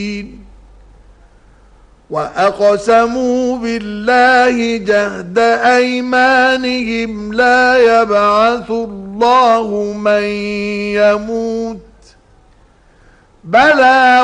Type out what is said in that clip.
وأقسموا بالله جهد أيمانهم لا يبعث الله من يموت بلى